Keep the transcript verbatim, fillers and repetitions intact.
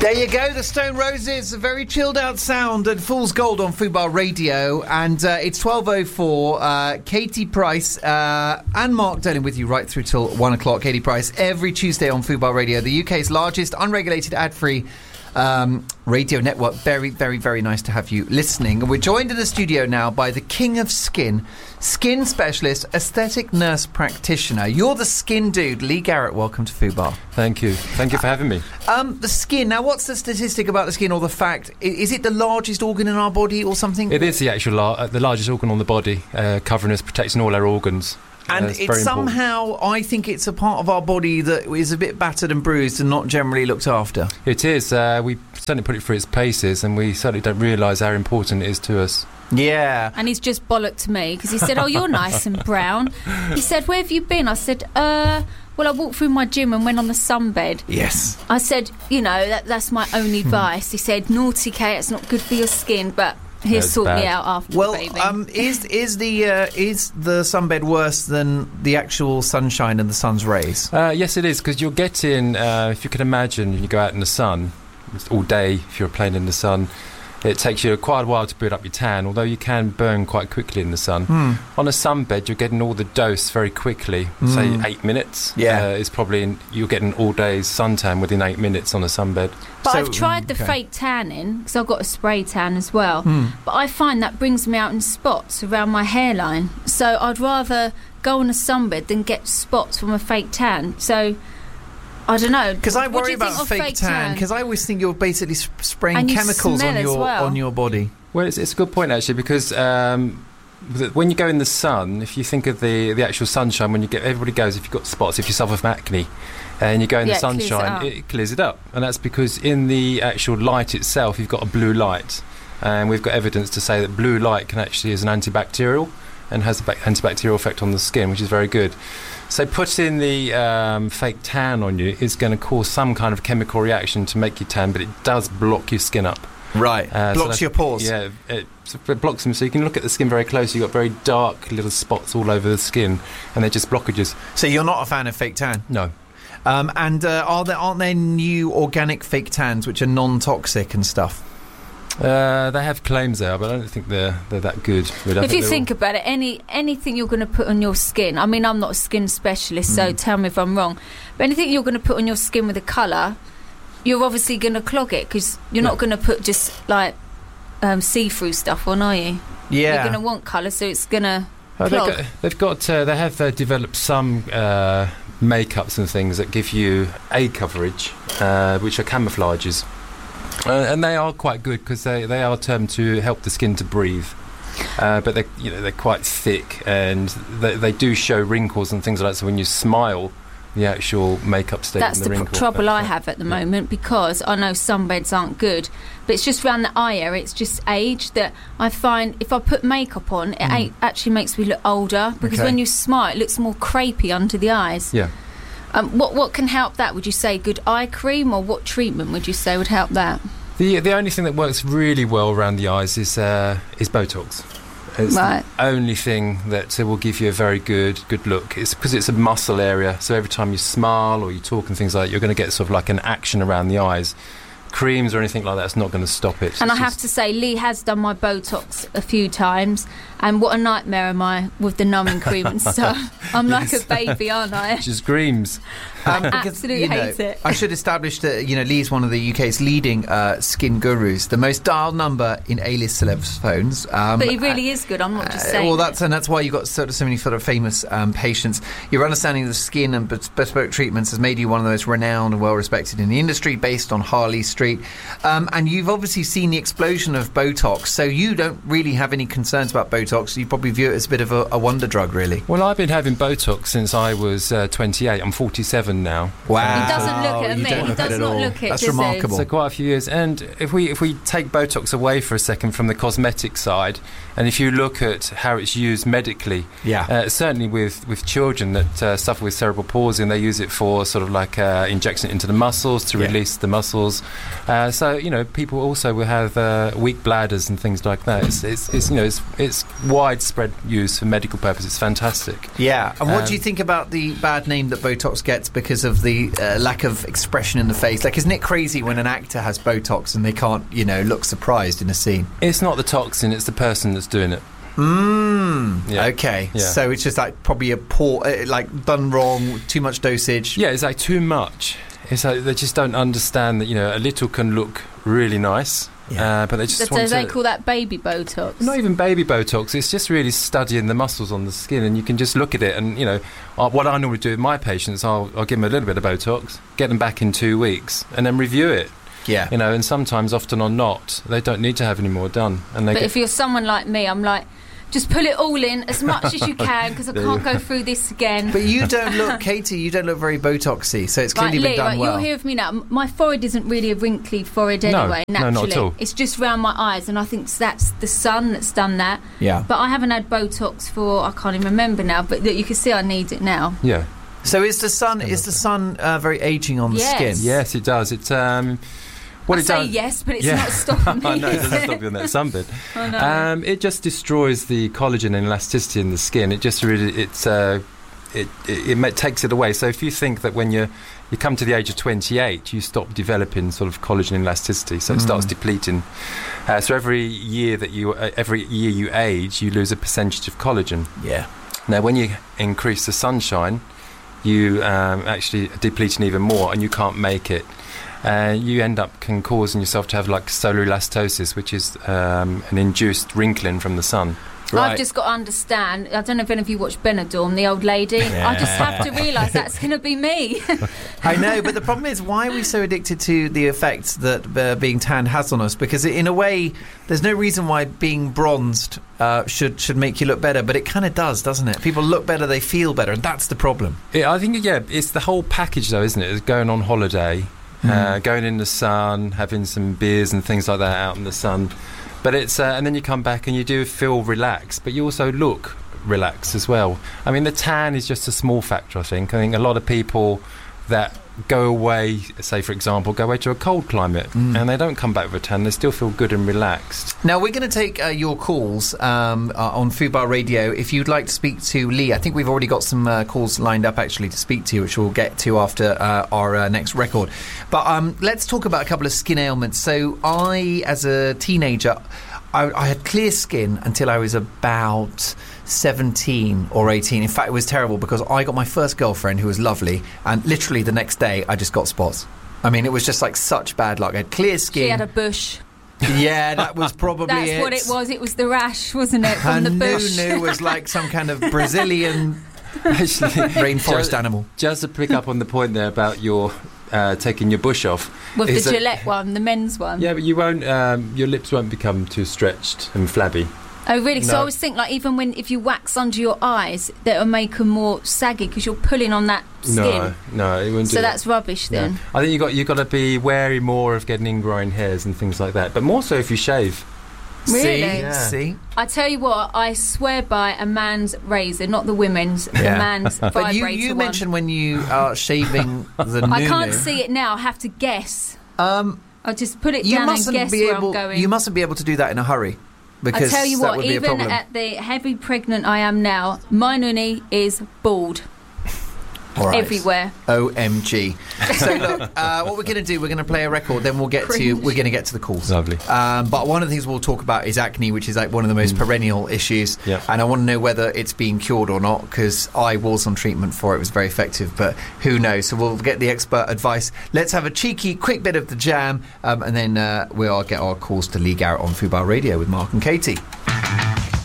There you go, the Stone Roses, a very chilled out sound at Fool's Gold on Fubar Radio, and uh, it's twelve oh four. Uh, Katie Price uh, and Mark Dolan with you right through till one o'clock. Katie Price every Tuesday on Fubar Radio, the U K's largest unregulated ad-free um, radio network. Very, very, very nice to have you listening. And we're joined in the studio now by the king of skin, skin specialist, aesthetic nurse practitioner. You're the skin dude. Lee Garrett, welcome to Fubar. Thank you. Thank you for having me. Um, the skin. Now, what's the statistic about the skin, or the fact? I- Is it the largest organ in our body or something? It is the actual lar- uh, the largest organ on the body, uh, covering us, protecting all our organs. And uh, it's, it's very important. somehow, I think it's a part of our body that is a bit battered and bruised and not generally looked after. It is. Uh, we certainly put it through its paces, and we certainly don't realise how important it is to us. Yeah. And he's just bollocked to me because he said, "Oh, you're nice and brown." He said, "Where have you been?" I said, "Uh, well, I walked through my gym and went on the sunbed." Yes. I said, "You know, that, that's my only advice." He said, "Naughty, Kate, it's not good for your skin, but he'll That's sort me bad. out after, Well, baby." um, is is the uh, is the sunbed worse than the actual sunshine and the sun's rays? Uh, yes, it is, because you're getting, uh, if you can imagine, you go out in the sun it's all day. If you're playing in the sun, it takes you quite a while to build up your tan, although you can burn quite quickly in the sun. Mm. On a sunbed, you're getting all the dose very quickly. Mm. Say eight minutes. Yeah. uh, is probably in, you're getting all day's suntan within eight minutes on a sunbed. But So- I've tried the okay. fake tanning because I've got a spray tan as well. Mm. But I find that brings me out in spots around my hairline. So I'd rather go on a sunbed than get spots from a fake tan. So I don't know. Because I What do worry you think about of fake tan, because I always think you're basically sp- spraying And you chemicals smell on as your well. on your body. Well, it's, it's a good point, actually, because um, th- when you go in the sun, if you think of the, the actual sunshine, when you get, everybody goes, if you've got spots, if you suffer from acne, and you go in Yeah, the it clears it sunshine, up. it clears it up. And that's because in the actual light itself, you've got a blue light. And we've got evidence to say that blue light can actually is an antibacterial and has an antibacterial effect on the skin, which is very good. So putting the um, fake tan on you is going to cause some kind of chemical reaction to make you tan, but it does block your skin up. Right. Uh, so Blocks that's- your pores. Yeah, it, it blocks them, so you can look at the skin very closely. You've got very dark little spots all over the skin, and they're just blockages. So you're not a fan of fake tan? No. Um, and uh, are there aren't there new organic fake tans which are non-toxic and stuff? Uh, they have claims there, but I don't think they're they're that good. But I If you they're think about it, any anything you're going to put on your skin, I mean, I'm not a skin specialist, so Mm. tell me if I'm wrong, but anything you're going to put on your skin with a colour, you're obviously going to clog it because you're Yeah. not going to put just like um, see-through stuff on, are you? You're Yeah. going to want colour, so it's going to Oh, they've clog. got, they've got uh, they have uh, developed some uh, makeups and things that give you A coverage, uh, which are camouflages, uh, and they are quite good because they, they are termed to help the skin to breathe. Uh, but they you know they're quite thick, and they, they do show wrinkles and things like that. So when you smile, the actual makeup stays That's in the the pr- wrinkle. trouble I That's have at the yeah. moment, because I know sunbeds aren't good, but it's just around the eye area. It's just age that I find if I put makeup on, it Mm. a- actually makes me look older, because Okay. when you smile, it looks more crepey under the eyes. Yeah. Um, what what can help that? Would you say good eye cream, or what treatment would you say would help that? The the only thing that works really well around the eyes is uh, is Botox. It's Right. the only thing that uh, will give you a very good good look. It's because it's a muscle area, so every time you smile or you talk and things like that, you're going to get sort of like an action around the eyes. Creams or anything like that's not going to stop it. And It's I have just- to say, Lee has done my Botox a few times, and what a nightmare am I with the numbing cream and stuff. I'm like a baby, aren't I? just screams. Um, I because, absolutely you know, hate it. I should establish that, you know, Lee's one of the U K's leading uh, skin gurus, the most dialed number in A-list celebs' phones. Um, But he really is good. I'm not just uh, saying. well, that's it. and that's why you've got sort of so many sort of famous um, patients. Your understanding of the skin and bes- bespoke treatments has made you one of the most renowned and well-respected in the industry, based on Harley Street. Um, and you've obviously seen the explosion of Botox, so you don't really have any concerns about Botox. You probably view it as a bit of a, a wonder drug, really. Well, I've been having Botox since I was uh, twenty-eight. I'm forty-seven now. Wow. He doesn't look at You me. don't He look does it at not all. look it, That's does he? remarkable. So quite a few years. And if we if we take Botox away for a second from the cosmetic side, and if you look at how it's used medically, Yeah. uh, certainly with, with children that uh, suffer with cerebral palsy, and they use it for sort of like uh, injection into the muscles to Yeah. release the muscles. Uh, so you know, people also will have uh, weak bladders and things like that. It's, it's, it's you know it's it's widespread use for medical purposes. It's fantastic. Yeah, and what Um, do you think about the bad name that Botox gets? because of the uh, lack of expression in the face? Like, isn't it crazy when an actor has Botox and they can't, you know, look surprised in a scene? It's not the toxin, it's the person that's doing it. Mm, Yeah. okay. Yeah. So it's just like probably a poor, uh, like done wrong, too much dosage. Yeah, it's like too much. It's like they just don't understand that, you know, a little can look really nice, Yeah. uh, but they just So want they to... call that baby Botox. Not even baby Botox, it's just really studying the muscles on the skin, and you can just look at it and, you know, uh, what I normally do with my patients, I'll, I'll give them a little bit of Botox, get them back in two weeks, and then review it. Yeah. You know, and sometimes, often or not, they don't need to have any more done. And they But get, if you're someone like me, I'm like, just pull it all in as much as you can because I There can't you go through this again. But you don't look, Katie, you don't look very Botoxy, so it's clearly Right, been Lee, done right, well. you're here with me now. M- My forehead isn't really a wrinkly forehead No, anyway, no, not naturally. at all. It's just round my eyes, and I think that's the sun that's done that. Yeah. But I haven't had Botox for, I can't even remember now, but look, you can see I need it now. yeah. So is the sun is the sun uh, very aging on the Yes. skin? Yes, it does. It's... Um, what I it say does, yes, but it's Yeah. not stopping me. I know, it is doesn't it? stop you on that sunbed. I know. Um, it just destroys the collagen and elasticity in the skin. It just really, it's, uh, it, it, it ma- takes it away. So if you think that when you you come to the age of twenty-eight, you stop developing sort of collagen and elasticity, so it starts depleting. Uh, so every year that you, uh, every year you age, you lose a percentage of collagen. Yeah. Now, when you increase the sunshine, you um, actually are depleting even more, and you can't make it. Uh, you end up can causing yourself to have like solar elastosis, which is um, an induced wrinkling from the sun. I've just got to understand. I don't know if any of you watch Benidorm, the old lady. I just have to realise that's going to be me. I know, but the problem is, why are we so addicted to the effects that uh, being tanned has on us? Because in a way, there's no reason why being bronzed uh, should should make you look better, but it kind of does, doesn't it? People look better, they feel better, and that's the problem. Yeah, I think yeah, it's the whole package though, isn't it? It's going on holiday, uh, going in the sun, having some beers and things like that out in the sun. But it's uh, and then you come back and you do feel relaxed, but you also look relaxed as well. I mean, the tan is just a small factor, I think. I think a lot of people that go away, say for example, go away to a cold climate and they don't come back with a tan, they still feel good and relaxed. Now, we're going to take uh, your calls um, uh, on Fubar Radio. If you'd like to speak to Lee, I think we've already got some uh, calls lined up actually to speak to you, which we'll get to after uh, our uh, next record. But um, let's talk about a couple of skin ailments. So I, as a teenager, I, I had clear skin until I was about seventeen or eighteen. In fact, it was terrible because I got my first girlfriend who was lovely, and literally the next day I just got spots. I mean, it was just like such bad luck. I had clear skin. She had a bush. Yeah, that was probably That's it. what it was. It was the rash, wasn't it, from Her the bush? noo-noo was like some kind of Brazilian Actually, rainforest just, animal. just to pick up on the point there about your uh, taking your bush off. With is the that- Gillette one, the men's one. Yeah, but you won't. Um, your lips won't become too stretched and flabby. Oh, really? So No. I always think, like, even when if you wax under your eyes, that will make them more saggy because you're pulling on that skin. No, no, it wouldn't. So do that's rubbish that. then. No. I think you got you got to be wary more of getting ingrowing hairs and things like that. But more so if you shave. Really? See? Yeah. See? I tell you what, I swear by a man's razor, not the women's, the Yeah. man's vibrator But you, you one. mentioned when you are shaving the I noo-noo. can't see it now. I have to guess. Um, I'll just put it you down and mustn't guess be where able. I'm going. You mustn't be able to do that in a hurry. I Because tell you that what, would be a even problem. at the heavy pregnant I am now, my noonie is bald All right. everywhere. O M G. So look, uh, what we're going to do, we're going to play a record, then we'll get to Cringe. we're going to get to the calls. Lovely. Um, but one of the things we'll talk about is acne, which is like one of the most perennial issues. Yeah. And I want to know whether it's being cured or not, because I was on treatment for it. It was very effective, but who knows? So we'll get the expert advice. Let's have a cheeky, quick bit of the jam, um, and then uh, we'll get our calls to Lee Garrett on Fubar Radio with Mark and Katie.